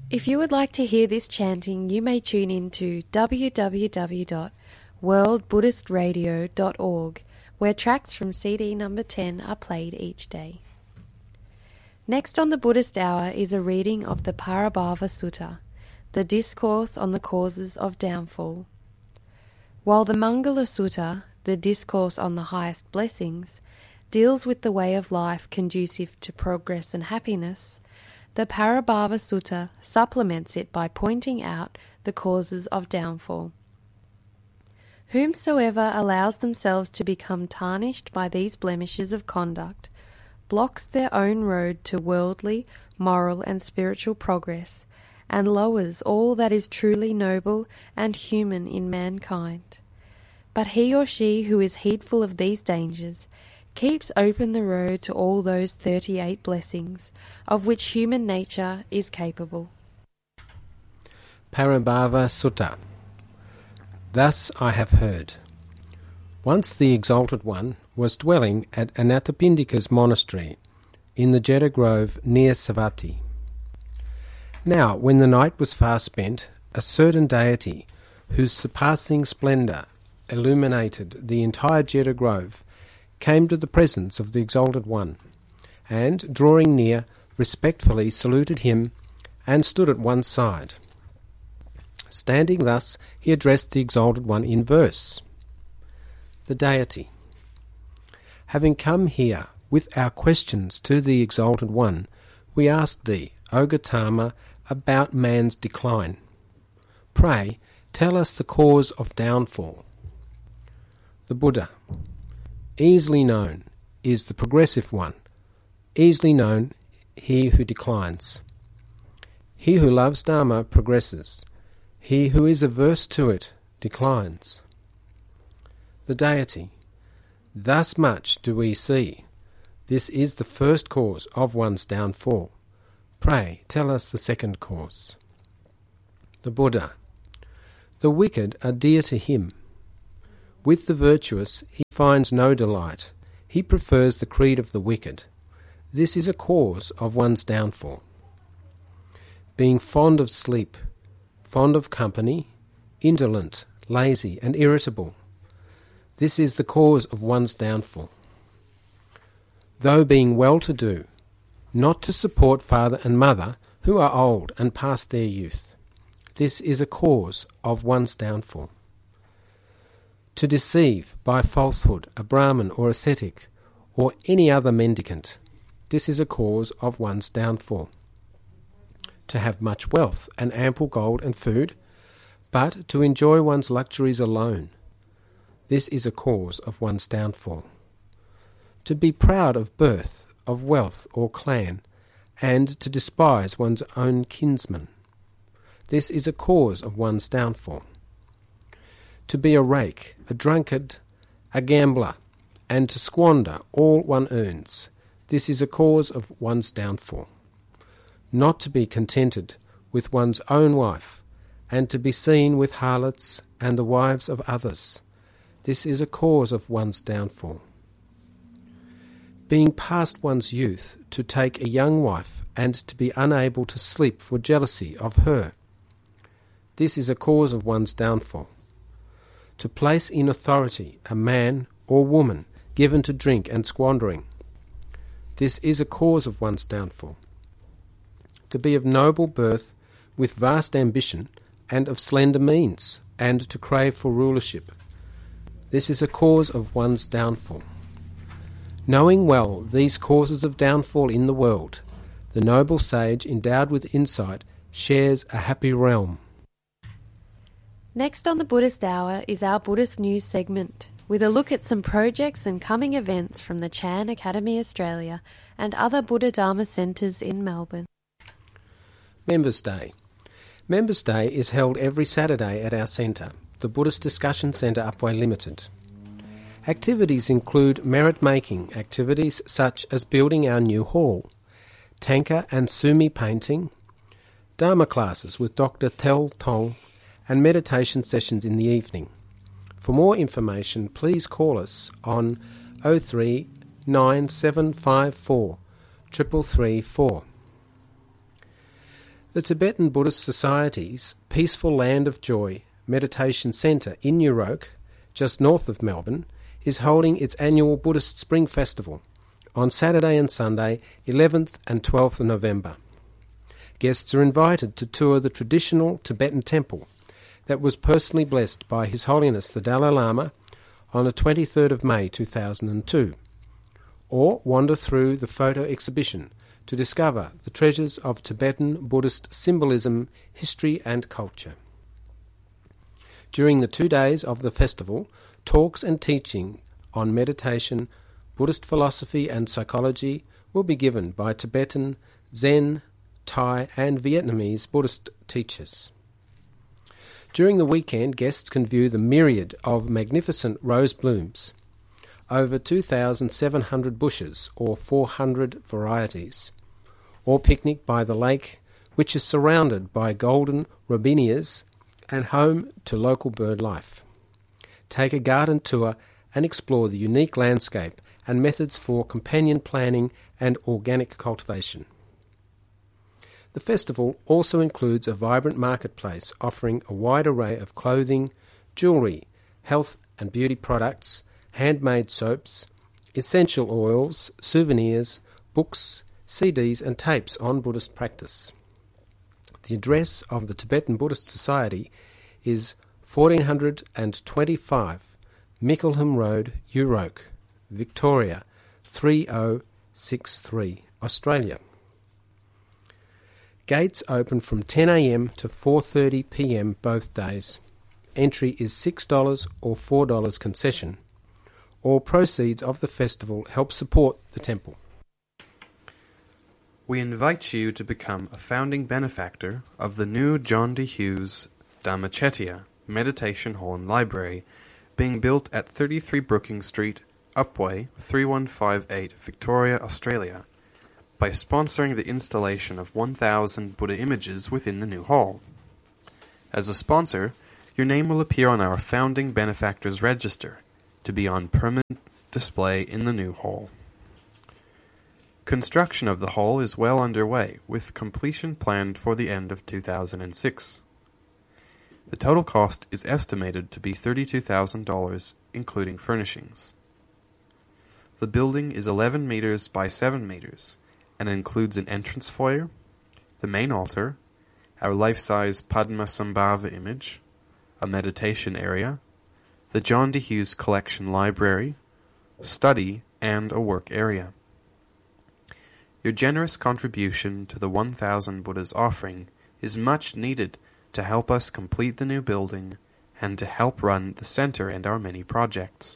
If you would like to hear this chanting, you may tune in to www.worldbuddhistradio.org, where tracks from CD number 10 are played each day. Next on the Buddhist Hour is a reading of the Parabhava Sutta, the Discourse on the Causes of Downfall. While the Mangala Sutta, the Discourse on the Highest Blessings, deals with the way of life conducive to progress and happiness, the Parabhava Sutta supplements it by pointing out the causes of downfall. Whomsoever allows themselves to become tarnished by these blemishes of conduct blocks their own road to worldly, moral, and spiritual progress, and lowers all that is truly noble and human in mankind. But he or she who is heedful of these dangers keeps open the road to all those 38 blessings of which human nature is capable. Parabhava Sutta. Thus I have heard. Once the Exalted One was dwelling at Anathapindika's monastery in the Jeta Grove near Savatthi. Now, when the night was far spent, a certain deity, whose surpassing splendour illuminated the entire Jeta Grove, came to the presence of the Exalted One, and, drawing near, respectfully saluted him and stood at one side. Standing thus, he addressed the Exalted One in verse. The deity: having come here with our questions to the Exalted One, we ask thee, O Gautama, about man's decline. Pray, tell us the cause of downfall. The Buddha: easily known is the progressive one, easily known he who declines. He who loves Dharma progresses, he who is averse to it declines. The deity: thus much do we see. This is the first cause of one's downfall. Pray, tell us the second cause. The Buddha: the wicked are dear to him. With the virtuous he finds no delight. He prefers the creed of the wicked. This is a cause of one's downfall. Being fond of sleep, fond of company, indolent, lazy, and irritable. This is the cause of one's downfall. Though being well-to-do, not to support father and mother who are old and past their youth. This is a cause of one's downfall. To deceive by falsehood a Brahmin or ascetic or any other mendicant. This is a cause of one's downfall. To have much wealth and ample gold and food, but to enjoy one's luxuries alone. This is a cause of one's downfall. To be proud of birth, of wealth or clan, and to despise one's own kinsmen. This is a cause of one's downfall. To be a rake, a drunkard, a gambler, and to squander all one earns. This is a cause of one's downfall. Not to be contented with one's own wife, and to be seen with harlots and the wives of others. This is a cause of one's downfall. Being past one's youth, to take a young wife and to be unable to sleep for jealousy of her. This is a cause of one's downfall. To place in authority a man or woman given to drink and squandering. This is a cause of one's downfall. To be of noble birth, with vast ambition, and of slender means, and to crave for rulership. This is a cause of one's downfall. Knowing well these causes of downfall in the world, the noble sage endowed with insight shares a happy realm. Next on the Buddhist Hour is our Buddhist News segment, with a look at some projects and coming events from the Chan Academy Australia and other Buddha Dharma centres in Melbourne. Members' Day. Members' Day is held every Saturday at our centre, the Buddhist Discussion Centre Upwey Limited. Activities include merit-making activities such as building our new hall, tanka and sumi painting, Dharma classes with Dr. Tel Tong, and meditation sessions in the evening. For more information, please call us on 03 9754 3334. The Tibetan Buddhist Society's Peaceful Land of Joy Meditation Centre in New Roke, just north of Melbourne, is holding its annual Buddhist Spring Festival on Saturday and Sunday, 11th and 12th of November. Guests are invited to tour the traditional Tibetan temple that was personally blessed by His Holiness the Dalai Lama on the 23rd of May 2002, or wander through the photo exhibition to discover the treasures of Tibetan Buddhist symbolism, history and culture. During the 2 days of the festival, talks and teaching on meditation, Buddhist philosophy and psychology will be given by Tibetan, Zen, Thai and Vietnamese Buddhist teachers. During the weekend, guests can view the myriad of magnificent rose blooms, over 2,700 bushes or 400 varieties, or picnic by the lake, which is surrounded by golden robinias and home to local bird life. Take a garden tour and explore the unique landscape and methods for companion planting and organic cultivation. The festival also includes a vibrant marketplace offering a wide array of clothing, jewellery, health and beauty products, handmade soaps, essential oils, souvenirs, books, CDs and tapes on Buddhist practice. The address of the Tibetan Buddhist Society is 1425 Mickleham Road, Euroke, Victoria 3063, Australia. Gates open from 10 a.m. to 4:30 p.m. both days. Entry is $6 or $4 concession. All proceeds of the festival help support the temple. We invite you to become a founding benefactor of the new John D. Hughes Dhammachaitya Meditation Hall and Library being built at 33 Brookings Street, Upwey, 3158, Victoria, Australia, by sponsoring the installation of 1,000 Buddha images within the new hall. As a sponsor, your name will appear on our founding benefactors register to be on permanent display in the new hall. Construction of the hall is well underway, with completion planned for the end of 2006. The total cost is estimated to be $32,000, including furnishings. The building is 11 meters by 7 meters and includes an entrance foyer, the main altar, our life-size Padmasambhava image, a meditation area, the John D. Hughes Collection Library, study, and a work area. Your generous contribution to the 1,000 Buddhas offering is much needed to help us complete the new building and to help run the center and our many projects.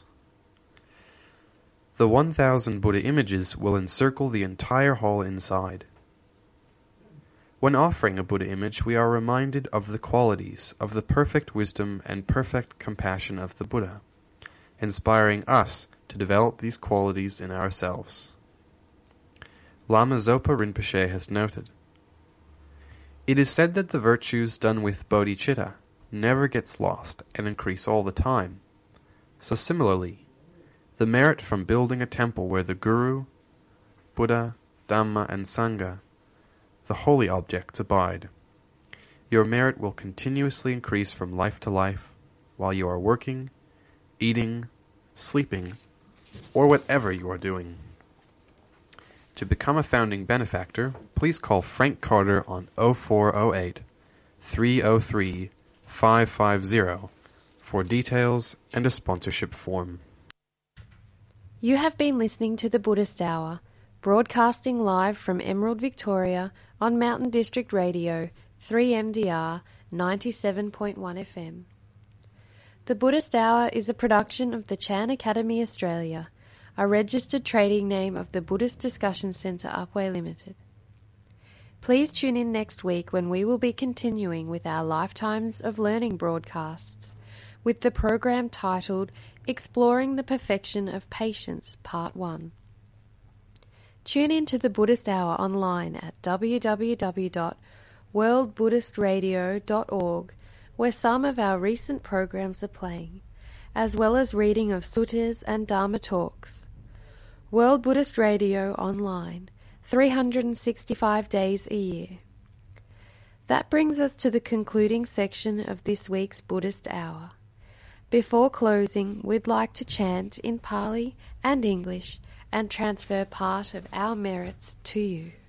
The 1,000 Buddha images will encircle the entire hall inside. When offering a Buddha image, we are reminded of the qualities of the perfect wisdom and perfect compassion of the Buddha, inspiring us to develop these qualities in ourselves. Lama Zopa Rinpoche has noted, "It is said that the virtues done with bodhicitta never gets lost and increase all the time. So similarly, the merit from building a temple where the Guru, Buddha, Dhamma and Sangha, the holy objects, abide. Your merit will continuously increase from life to life while you are working, eating, sleeping, or whatever you are doing." To become a founding benefactor, please call Frank Carter on 0408 303 550 for details and a sponsorship form. You have been listening to the Buddhist Hour, broadcasting live from Emerald, Victoria on Mountain District Radio, 3MDR 97.1 FM. The Buddhist Hour is a production of the Chan Academy Australia, a registered trading name of the Buddhist Discussion Centre Upwey Limited. Please tune in next week when we will be continuing with our Lifetimes of Learning broadcasts with the program titled Exploring the Perfection of Patience, Part 1. Tune in to the Buddhist Hour online at www.worldbuddhistradio.org, where some of our recent programs are playing, as well as reading of suttas and Dharma talks. World Buddhist Radio online, 365 days a year. That brings us to the concluding section of this week's Buddhist Hour. Before closing, we'd like to chant in Pali and English and transfer part of our merits to you.